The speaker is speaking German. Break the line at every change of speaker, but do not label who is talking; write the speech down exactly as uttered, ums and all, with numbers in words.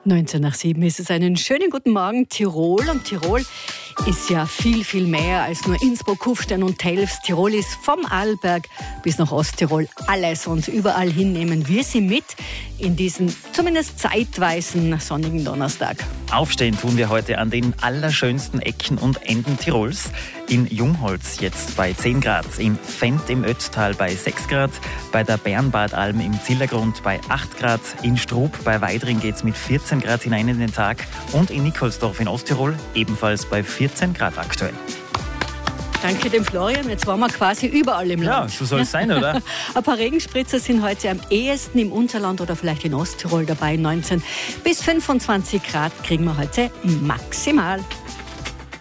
neunzehn nach sieben ist es. Einen schönen guten Morgen, Tirol. Und Tirol ist ja viel, viel mehr als nur Innsbruck, Kufstein und Telfs. Tirol ist vom Arlberg bis nach Osttirol alles, und überall hin nehmen wir Sie mit in diesen zumindest zeitweisen sonnigen Donnerstag.
Aufstehen tun wir heute an den allerschönsten Ecken und Enden Tirols. In Jungholz jetzt bei zehn Grad, in Fendt im Ötztal bei sechs Grad, bei der Bernbadalm im Zillergrund bei acht Grad, in Strub bei Weidring geht's mit vierzehn Grad hinein in den Tag und in Nikolsdorf in Osttirol ebenfalls bei vierzehn Grad aktuell.
Danke dem Florian, jetzt waren wir quasi überall im Land.
Ja, so soll es sein, oder?
Ein paar Regenspritzer sind heute am ehesten im Unterland oder vielleicht in Osttirol dabei. neunzehn bis fünfundzwanzig Grad kriegen wir heute maximal.